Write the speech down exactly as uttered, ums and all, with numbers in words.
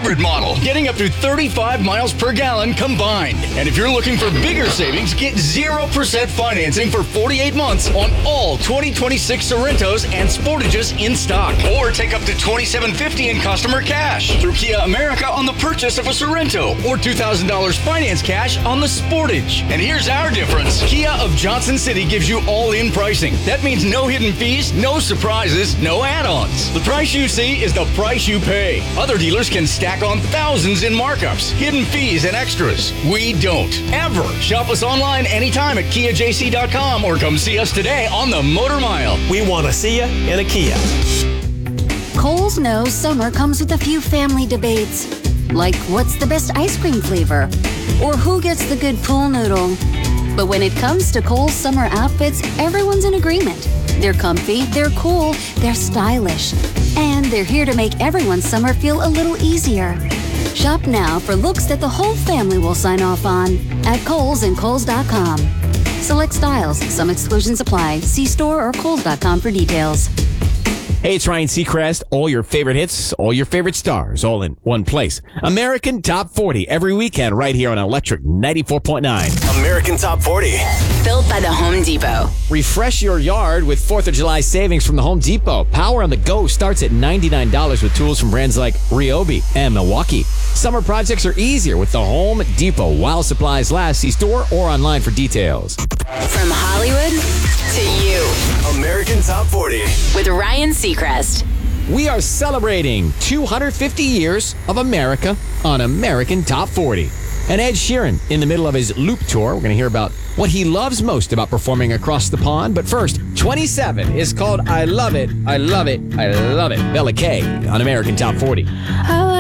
hybrid model, getting up to thirty-five miles per gallon combined. And if you're looking for bigger savings, get zero percent financing for forty-eight months on all twenty twenty-six Sorrentos and Sportages in stock. Or take up to twenty-seven fifty in customer cash through Kia America on the purchase of a Sorrento, or two thousand dollars finance cash on the Sportage. And here's our difference. Kia of Johnson City gives you all-in pricing. That means no hidden fees, no surprises, no add-ons. The price you see is the price you pay. Other dealers can stack on thousands in markups, hidden fees, and extras. We don't. Ever. Shop us online anytime at kia j c dot com or come see us today on the Motor Mile. We want to see you in a Kia. Kohl's knows summer comes with a few family debates, like what's the best ice cream flavor, or who gets the good pool noodle. But when it comes to Kohl's summer outfits, everyone's in agreement. They're comfy, they're cool, they're stylish, and they're here to make everyone's summer feel a little easier. Shop now for looks that the whole family will sign off on at Kohl's and Kohl's dot com. Select styles, some exclusions apply. See store or Kohl's dot com for details. Hey, it's Ryan Seacrest. All your favorite hits, all your favorite stars, all in one place. American Top forty every weekend right here on Electric ninety-four point nine. American Top forty. Built by the Home Depot. Refresh your yard with fourth of July savings from the Home Depot. Power on the go starts at ninety-nine dollars with tools from brands like Ryobi and Milwaukee. Summer projects are easier with the Home Depot while supplies last. See store or online for details. From Hollywood to you. American Top forty. With Ryan Seacrest. We are celebrating two hundred fifty years of America on American Top forty. And Ed Sheeran in the middle of his Loop Tour. We're going to hear about what he loves most about performing across the pond. But first, twenty-seven is called I Love It, I Love It, I Love It. Bella K on American Top forty. Oh,